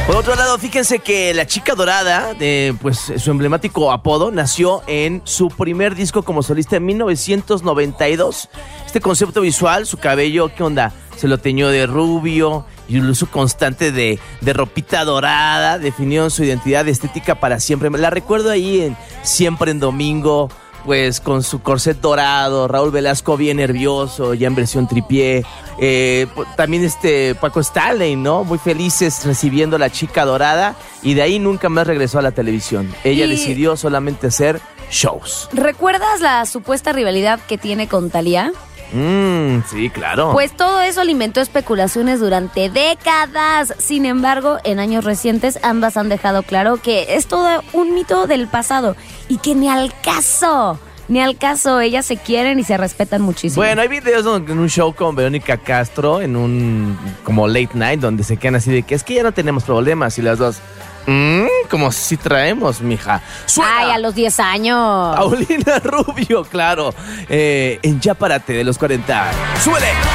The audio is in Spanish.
Por otro lado, fíjense que la chica dorada, pues su emblemático apodo, nació en su primer disco como solista en 1992. Este concepto visual, su cabello, ¿qué onda? Se lo teñó de rubio y un uso constante de ropita dorada definió su identidad estética para siempre. La recuerdo ahí en Siempre en Domingo, pues con su corset dorado, Raúl Velasco bien nervioso, ya en versión tripié. También Paco Stanley, ¿no? Muy felices recibiendo a la chica dorada y de ahí nunca más regresó a la televisión. Ella decidió solamente hacer shows. ¿Recuerdas la supuesta rivalidad que tiene con Thalía? Sí, claro. Pues todo eso alimentó especulaciones durante décadas. Sin embargo, en años recientes ambas han dejado claro que es todo un mito del pasado y que ni al caso, ellas se quieren y se respetan muchísimo. Bueno, hay videos en un show con Verónica Castro, en un como late night, donde se quedan así de que es que ya no tenemos problemas y las dos... como si traemos, mija. ¡Suena! ¡Ay, a los 10 años! Paulina Rubio, claro. En Ya Párate de los 40. ¡Súbele!